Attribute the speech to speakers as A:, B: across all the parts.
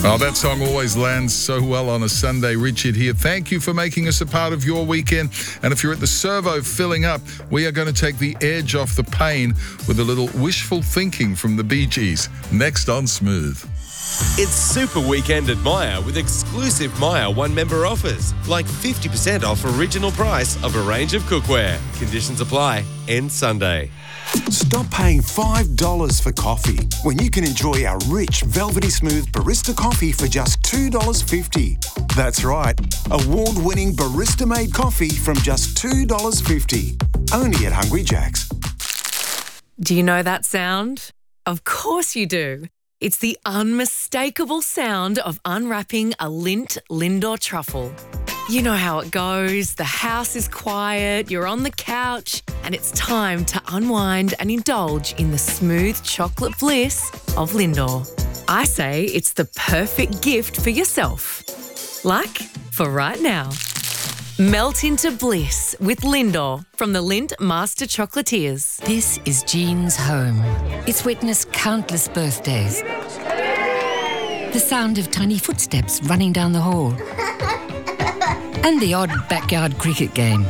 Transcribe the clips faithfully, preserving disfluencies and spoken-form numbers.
A: Oh, that song always lands so well on a Sunday. Richard here. Thank you for making us a part of your weekend. And if you're at the servo filling up, we are going to take the edge off the pain with a little wishful thinking from the Bee Gees. Next on Smooth.
B: It's Super Weekend at Myer with exclusive Myer one-member offers, like fifty percent off original price of a range of cookware. Conditions apply. End Sunday.
C: Stop paying five dollars for coffee when you can enjoy our rich, velvety smooth barista coffee for just two dollars fifty. That's right, award-winning barista-made coffee from just two dollars fifty. Only at Hungry Jack's.
D: Do you know that sound? Of course you do. It's the unmistakable sound of unwrapping a Lindt Lindor truffle. You know how it goes. The house is quiet, you're on the couch, and it's time to unwind and indulge in the smooth chocolate bliss of Lindor. I say it's the perfect gift for yourself. Like for right now. Melt into bliss with Lindor from the Lindt Master Chocolatiers.
E: This is Jean's home. It's witnessed countless birthdays. The sound of tiny footsteps running down the hall. And the odd backyard cricket game.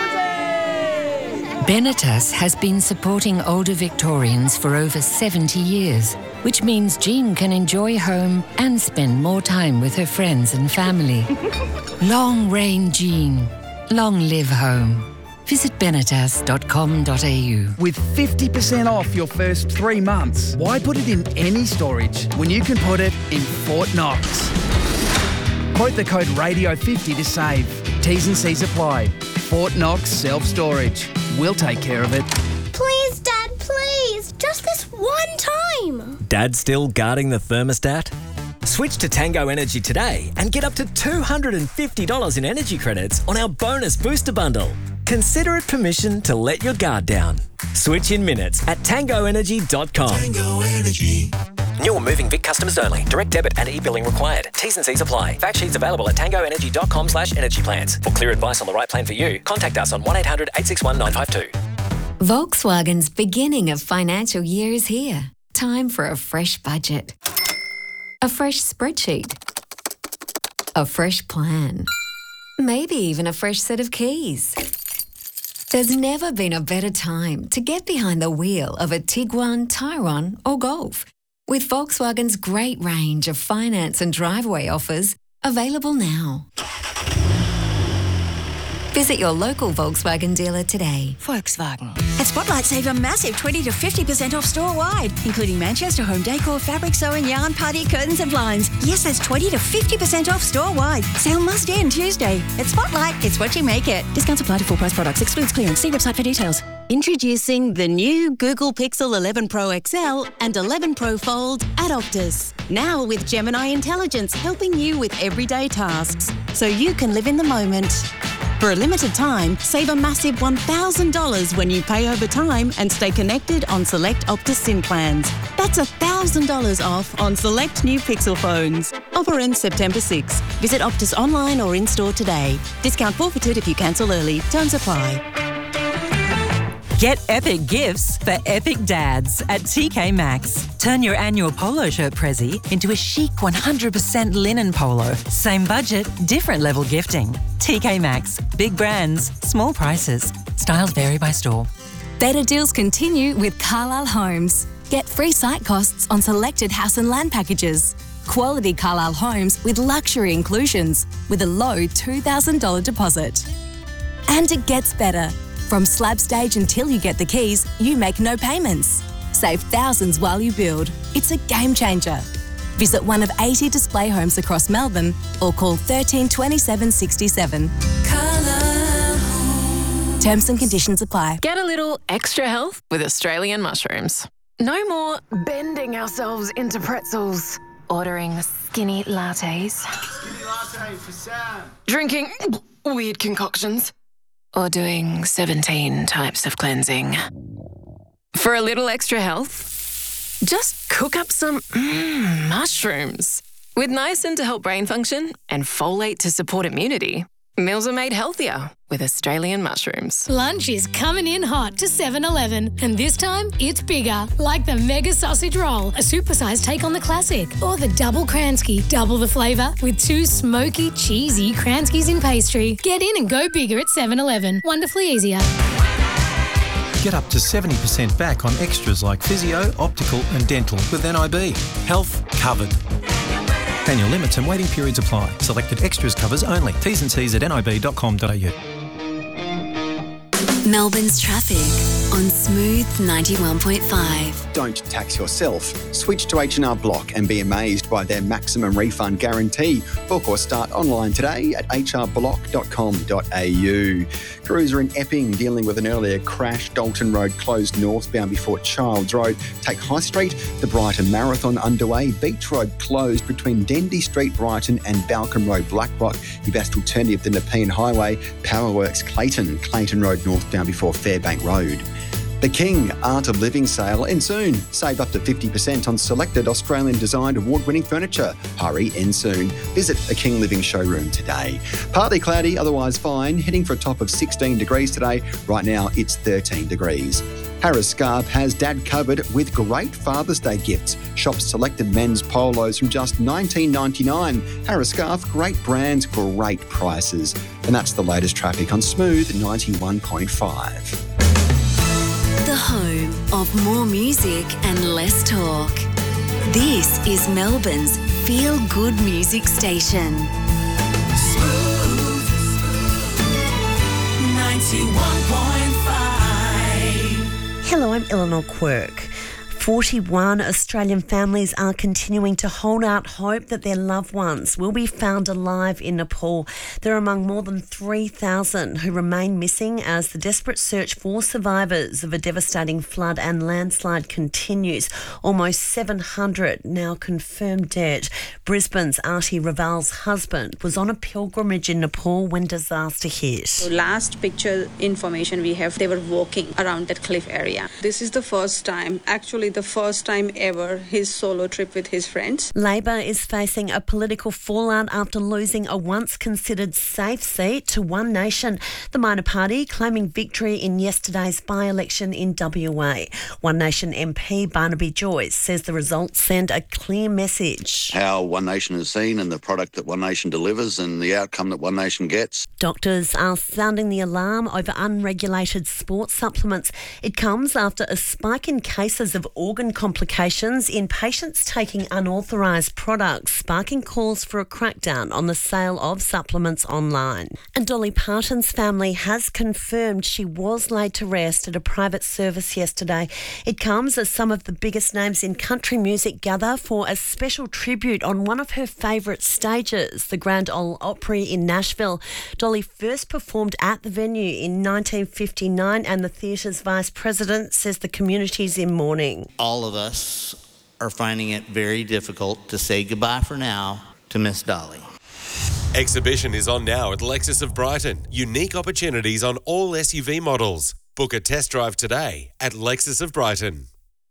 E: Benetas has been supporting older Victorians for over seventy years, which means Jean can enjoy home and spend more time with her friends and family. Long reign Jean. Long live home. Visit benetas dot com dot a u.
F: With fifty percent off your first three months, why put it in any storage when you can put it in Fort Knox? Quote the code radio fifty to save. T's and C's apply. Fort Knox Self-Storage. We'll take care of it.
G: Please, Dad, please. Just this one time.
H: Dad still guarding the thermostat? Switch to Tango Energy today and get up to two hundred fifty dollars in energy credits on our bonus booster bundle. Consider it permission to let your guard down. Switch in minutes at tango energy dot com.
I: Tango Energy.
H: New or moving Vic customers only. Direct debit and e-billing required. T's and C's apply. Fact sheets available at tango energy dot com slash energy plans. For clear advice on the right plan for you, contact us on one eight hundred eight six one nine five two.
J: Volkswagen's beginning of financial year is here. Time for a fresh budget. A fresh spreadsheet. A fresh plan. Maybe even a fresh set of keys. There's never been a better time to get behind the wheel of a Tiguan, Tyrone or Golf. With Volkswagen's great range of finance and driveway offers available now. Visit your local Volkswagen dealer today.
K: Volkswagen. At Spotlight, save a massive twenty to fifty percent off store-wide, including Manchester home decor, fabric sewing, yarn, party, curtains and blinds. Yes, that's twenty to fifty percent off store-wide. Sale must end Tuesday. At Spotlight, it's what you make it. Discounts apply to full price products. Excludes clearance. See website for details.
L: Introducing the new Google Pixel eleven Pro X L and eleven Pro Fold at Optus. Now with Gemini Intelligence helping you with everyday tasks, so you can live in the moment. For a limited time, save a massive one thousand dollars when you pay over time and stay connected on select Optus SIM plans. That's one thousand dollars off on select new Pixel phones. Offer ends September sixth. Visit Optus online or in-store today. Discount forfeited if you cancel early. Terms apply.
M: Get epic gifts for epic dads at T K Maxx. Turn your annual polo shirt prezi into a chic one hundred percent linen polo. Same budget, different level gifting. T K Maxx. Big brands, small prices. Styles vary by store.
N: Better deals continue with Carlisle Homes. Get free site costs on selected house and land packages. Quality Carlisle Homes with luxury inclusions with a low two thousand dollars deposit. And it gets better. From slab stage until you get the keys, you make no payments. Save thousands while you build. It's a game changer. Visit one of eighty display homes across Melbourne or call thirteen twenty-seven sixty-seven. Terms and conditions apply.
O: Get a little extra health with Australian mushrooms. No more bending ourselves into pretzels. Ordering skinny lattes.
P: Skinny latte for Sam.
O: Drinking weird concoctions. Or doing seventeen types of cleansing. For a little extra health, just cook up some mm, mushrooms. With niacin to help brain function and folate to support immunity, Meals are made healthier with Australian mushrooms.
I: Lunch is coming in hot to seven eleven, and this time it's bigger, like the Mega Sausage Roll, a supersized take on the classic, or the Double Kransky, double the flavour with two smoky, cheesy Kranskys in pastry. Get in and go bigger at seven eleven. Wonderfully easier.
Q: Get up to seventy percent back on extras like physio, optical and dental with N I B. Health covered. Annual limits and waiting periods apply. Selected extras covers only. T's and C's at nib dot com dot a u.
J: Melbourne's traffic on Smooth ninety-one point five.
R: Don't tax yourself. Switch to H and R Block and be amazed by their maximum refund guarantee. Book or start online today at h r block dot com dot a u. Crews are in Epping dealing with an earlier crash. Dalton Road closed northbound before Childs Road. Take High Street. The Brighton Marathon underway. Beach Road closed between Dendy Street, Brighton and Balcombe Road, Blackrock. Your best alternative, the Nepean Highway. Powerworks Clayton. Clayton Road northbound before Fairbank Road. The King Art of Living sale ends soon. Save up to fifty percent on selected Australian-designed award-winning furniture. Hurry, ends soon. Visit the King Living showroom today. Partly cloudy, otherwise fine. Heading for a top of sixteen degrees today. Right now, it's thirteen degrees. Harris Scarf has Dad covered with great Father's Day gifts. Shop selected men's polos from just nineteen ninety-nine. Harris Scarf, great brands, great prices. And that's the latest traffic on Smooth ninety-one point five.
J: The home of more music and less talk. This is Melbourne's feel-good music station.
S: Smooth ninety-one point five.
T: Hello, I'm Eleanor Quirk. forty-one Australian families are continuing to hold out hope that their loved ones will be found alive in Nepal. They're among more than three thousand who remain missing as the desperate search for survivors of a devastating flood and landslide continues. Almost seven hundred now confirmed dead. Brisbane's Artie Raval's husband was on a pilgrimage in Nepal when disaster hit.
U: So last picture information we have, they were walking around that cliff area. This is the first time, actually the first time ever, his solo trip with his friends.
T: Labor is facing a political fallout after losing a once considered safe seat to One Nation. The minor party claiming victory in yesterday's by-election in W A. One Nation M P Barnaby Joyce says the results send a clear message.
V: How One Nation is seen and the product that One Nation delivers and the outcome that One Nation gets.
T: Doctors are sounding the alarm over unregulated sports supplements. It comes after a spike in cases of organ complications in patients taking unauthorised products, sparking calls for a crackdown on the sale of supplements online. And Dolly Parton's family has confirmed she was laid to rest at a private service yesterday. It comes as some of the biggest names in country music gather for a special tribute on one of her favourite stages, the Grand Ole Opry in Nashville. Dolly first performed at the venue in nineteen fifty-nine and the theatre's vice president says the community's in mourning.
W: All of us are finding it very difficult to say goodbye for now to Miss Dolly.
B: Exhibition is on now at Lexus of Brighton. Unique opportunities on all S U V models. Book a test drive today at Lexus of Brighton.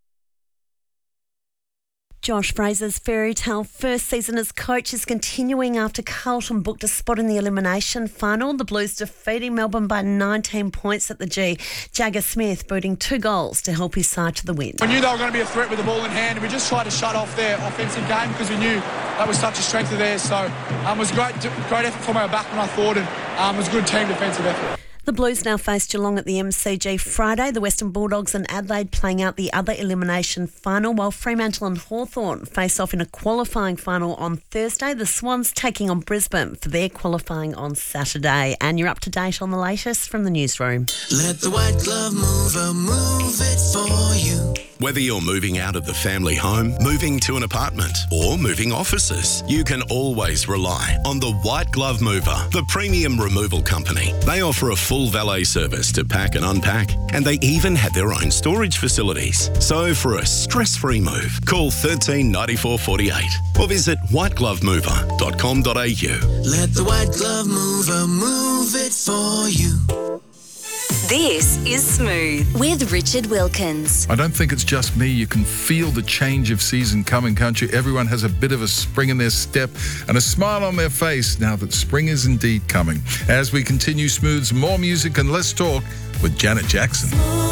T: Josh Fraser's fairy tale first season as coach is continuing after Carlton booked a spot in the elimination final. The Blues defeating Melbourne by nineteen points at the G. Jagger Smith booting two goals to help his side to the win.
X: We knew they were going to be a threat with the ball in hand, and we just tried to shut off their offensive game because we knew that was such a strength of theirs. So um, it was a great, great effort from our back when I thought, and um, it was a good team defensive effort.
T: The Blues now face Geelong at the M C G Friday. The Western Bulldogs and Adelaide playing out the other elimination final, while Fremantle and Hawthorn face off in a qualifying final on Thursday. The Swans taking on Brisbane for their qualifying on Saturday. And you're up to date on the latest from the newsroom.
S: Let the white glove mover move it for you.
Y: Whether you're moving out of the family home, moving to an apartment, or moving offices, you can always rely on the White Glove Mover, the premium removal company. They offer a full valet service to pack and unpack, and they even have their own storage facilities. So for a stress-free move, call thirteen ninety-four forty-eight or visit white glove mover dot com dot a u.
S: Let the white glove mover move it for you.
A: This is Smooth with Richard Wilkins.
C: I don't think it's just me. You can feel the change of season coming, can't you? Everyone has a bit of a spring in their step and a smile on their face now that spring is indeed coming. As we continue Smooth's more music and less talk with Janet Jackson.